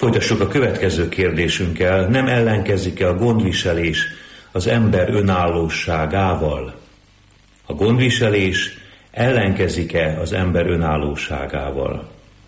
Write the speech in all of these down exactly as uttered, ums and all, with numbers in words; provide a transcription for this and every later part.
Folytassuk a következő kérdésünkkel. Nem ellenkezik-e a gondviselés az ember önállóságával? A gondviselés ellenkezik-e az ember önállóságával?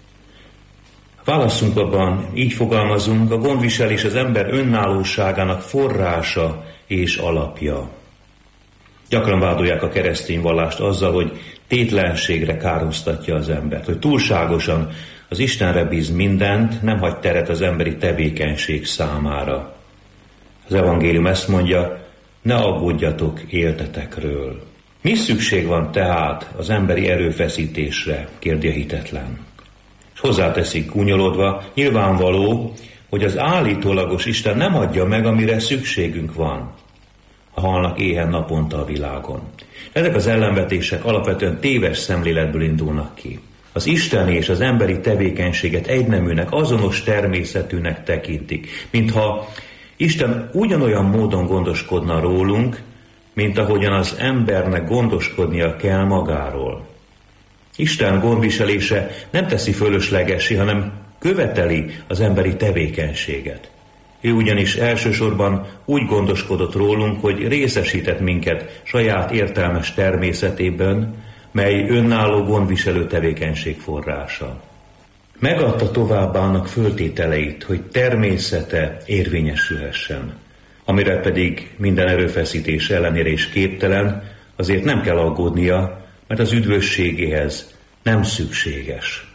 Válaszunkban így fogalmazunk, a gondviselés az ember önállóságának forrása és alapja. Gyakran vádolják a keresztény vallást azzal, hogy tétlenségre kárhoztatja az embert, hogy túlságosan az Istenre bíz mindent, nem hagy teret az emberi tevékenység számára. Az evangélium ezt mondja, ne aggódjatok éltetekről. Mi szükség van tehát az emberi erőfeszítésre, kérdi a hitetlen. És hozzáteszik gúnyolódva, nyilvánvaló, hogy az állítólagos Isten nem adja meg, amire szükségünk van. A halnak éhen naponta a világon. Ezek az ellenvetések alapvetően téves szemléletből indulnak ki. Az isteni és az emberi tevékenységet egyneműnek, azonos természetűnek tekintik, mintha Isten ugyanolyan módon gondoskodna rólunk, mint ahogyan az embernek gondoskodnia kell magáról. Isten gondviselése nem teszi fölöslegessé, hanem követeli az emberi tevékenységet. Ő ugyanis elsősorban úgy gondoskodott rólunk, hogy részesített minket saját értelmes természetében, mely önálló gondviselő tevékenység forrása. Megadta továbbá annak föltételeit, hogy természete érvényesülhessen, amire pedig minden erőfeszítés ellenére is képtelen, azért nem kell aggódnia, mert az üdvösségéhez nem szükséges.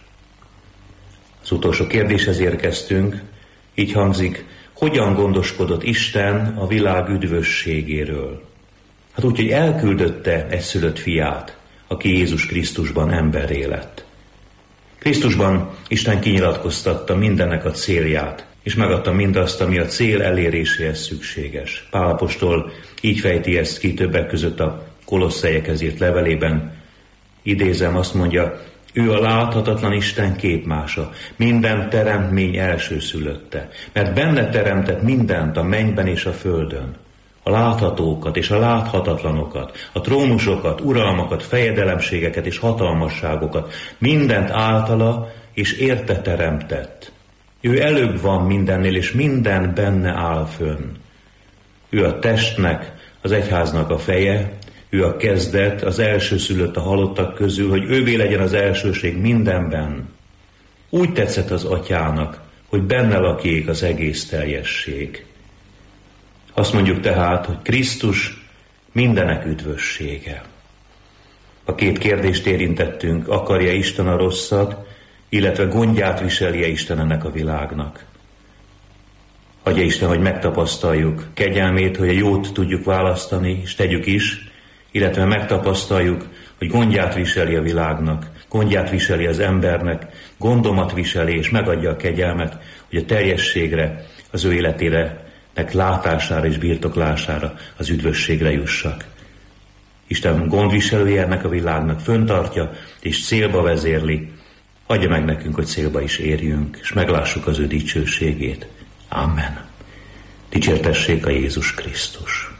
Az utolsó kérdéshez érkeztünk, így hangzik, hogyan gondoskodott Isten a világ üdvösségéről? Hát úgy, hogy elküldötte egyszülött fiát, aki Jézus Krisztusban emberré lett. Krisztusban Isten kinyilatkoztatta mindennek a célját, és megadta mindazt, ami a cél eléréséhez szükséges. Pál apostol így fejti ezt ki többek között a Kolosszaiekhez írt levelében. Idézem, azt mondja, ő a láthatatlan Isten képmása, minden teremtmény elsőszülötte, mert benne teremtett mindent a mennyben és a földön. A láthatókat és a láthatatlanokat, a trónusokat, uralmakat, fejedelemségeket és hatalmasságokat, mindent általa és érte teremtett. Ő előbb van mindennél, és minden benne áll fönn. Ő a testnek, az egyháznak a feje, ő a kezdet, az elsőszülött a halottak közül, hogy ővé legyen az elsőség mindenben. Úgy tetszett az atyának, hogy benne lakjék az egész teljesség. Azt mondjuk tehát, hogy Krisztus mindenek üdvössége. A két kérdést érintettünk, akarja Isten a rosszat, illetve gondját viseli-e Isten ennek a világnak. Adja Isten, hogy megtapasztaljuk kegyelmét, hogy a jót tudjuk választani, és tegyük is, illetve megtapasztaljuk, hogy gondját viseli a világnak, gondját viseli az embernek, gondomat viseli, és megadja a kegyelmet, hogy a teljességre, az ő életére, látására és birtoklására, az üdvösségre jussak. Isten gondviselője ennek a világnak, föntartja és célba vezérli. Adja meg nekünk, hogy célba is érjünk, és meglássuk az ő dicsőségét. Amen. Dicsértessék a Jézus Krisztus.